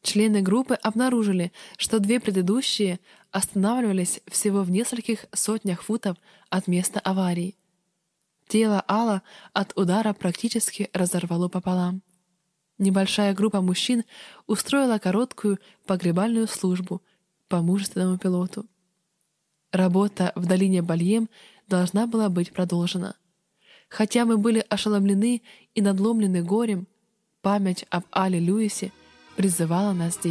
Члены группы обнаружили, что две предыдущие останавливались всего в нескольких сотнях футов от места аварии. Тело Алла от удара практически разорвало пополам. Небольшая группа мужчин устроила короткую погребальную службу по мужественному пилоту. Работа в долине Бальем должна была быть продолжена. Хотя мы были ошеломлены и надломлены горем, память об Алле Льюисе призывала нас действовать.